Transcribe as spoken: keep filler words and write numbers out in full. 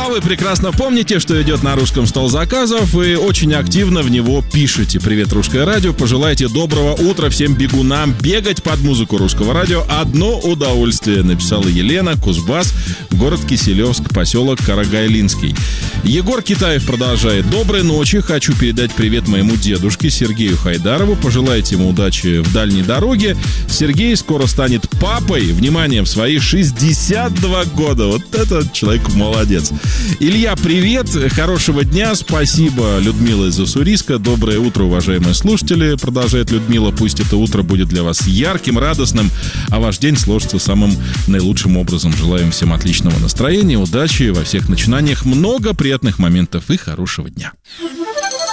А вы прекрасно помните, что идет на русском стол заказов, и очень активно в него пишете. Привет, Русское радио. Пожелайте доброго утра всем бегунам. Бегать под музыку Русского радио — одно удовольствие, написала Елена, Кузбасс, город Киселевск, поселок Карагайлинский. Егор Китаев продолжает. Доброй ночи. Хочу передать привет моему дедушке Сергею Хайдарову. Пожелайте ему удачи в дальней дороге. Сергей скоро станет папой. Внимание, в свои шестьдесят два года. Вот этот человек молодец. Илья, привет. Хорошего дня. Спасибо, Людмила из Уссурийска. Доброе утро, уважаемые слушатели. Продолжает Людмила. Пусть это утро будет для вас ярким, радостным, а ваш день сложится самым наилучшим образом. Желаем всем отличного настроения, удачи во всех начинаниях, много приятных моментов и хорошего дня.